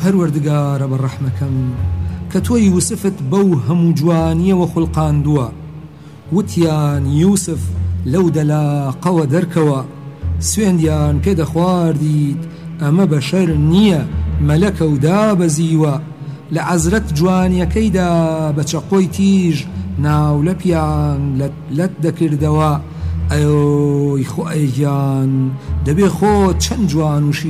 پەروەردگارە بە ڕەحمەکەم کە تۆ یوسفت بەو هەموو جوانیەوە خوڵقاندووە. وتیان یوسف لەو دەلاقەوە دەرکەوە، سوێندیان پێ دەخواردیت ئەمە بەشەر نییە مەلەکە و دابەزیوە. لە عەزرەت جوانیەکەیدا بە چەقۆی تیژ ناولەپیان لەت دەکردەوە. ئەوی خۆ ئەیگیان دەبێ خۆ چەند جوان وشی